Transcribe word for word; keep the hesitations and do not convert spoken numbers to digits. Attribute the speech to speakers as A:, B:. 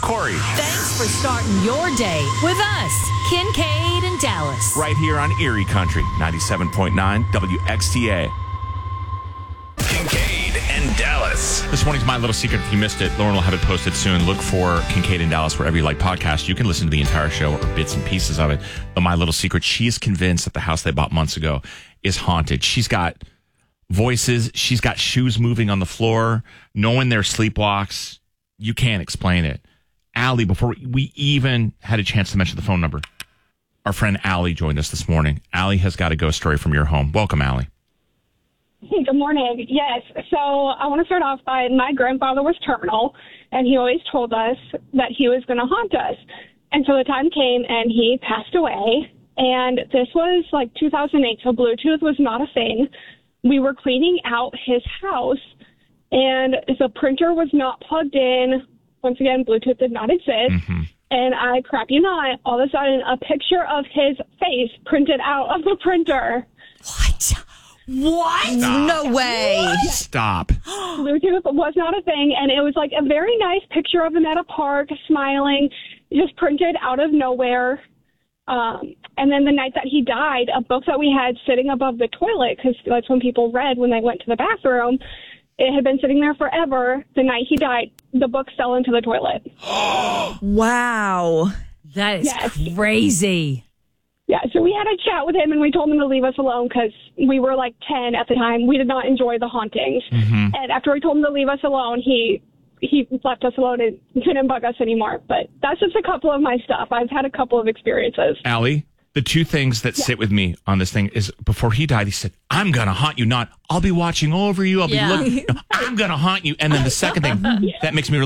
A: Corey.
B: Thanks for starting your day with us, Kincaid and Dallas.
A: Right here on Erie Country, ninety-seven point nine W X T A.
C: Kincaid and Dallas.
A: This morning's My Little Secret. If you missed it, Lauren will have it posted soon. Look for Kincaid and Dallas wherever you like podcasts. You can listen to the entire show or bits and pieces of it. But My Little Secret, she is convinced that the house they bought months ago is haunted. She's got voices. She's got shoes moving on the floor, knowing their sleepwalks. You can't explain it. Allie, before we even had a chance to mention the phone number, our friend Allie joined us this morning. Allie has got a ghost story from your home. Welcome, Allie.
D: Hey, good morning. Yes, so I want to start off by my grandfather was terminal, and he always told us that he was going to haunt us. And so the time came, and he passed away, and this was like two thousand eight, so Bluetooth was not a thing. We were cleaning out his house, and the printer was not plugged in. Once again, Bluetooth did not exist.
A: Mm-hmm.
D: And I, crap you not, all of a sudden, a picture of his face printed out of the printer.
B: What? What?
A: Stop.
B: No way.
A: Stop.
D: Bluetooth was not a thing, and it was like a very nice picture of him at a park, smiling, just printed out of nowhere. Um, and then the night that he died, a book that we had sitting above the toilet, because that's when people read when they went to the bathroom, it had been sitting there forever. The night he died, the book fell into the toilet.
E: Wow.
B: That is
D: Yes.
B: crazy.
D: Yeah, so we had a chat with him, and we told him to leave us alone because we were like ten at the time. We did not enjoy the hauntings.
A: Mm-hmm.
D: And after we told him to leave us alone, he he left us alone and didn't bug us anymore. But that's just a couple of my stuff. I've had a couple of experiences.
A: Allie, the two things that sit with me on this thing is before he died, he said, I'm going to haunt you, not I'll be watching over you. I'll
B: Yeah.
A: be looking. No, I'm going to haunt you. And then the second thing that makes me